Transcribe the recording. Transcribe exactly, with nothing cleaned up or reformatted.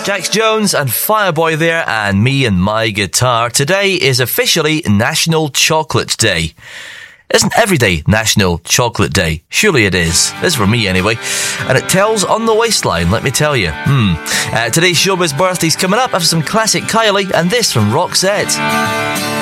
Jax Jones and Fireboy there, and Me and My Guitar. Today is officially National Chocolate Day. Isn't every day National Chocolate Day? Surely it is. This is for me anyway. And it tells on the waistline, let me tell you. Hmm. Uh, today's showbiz birthday's coming up after some classic Kylie and this from Roxette.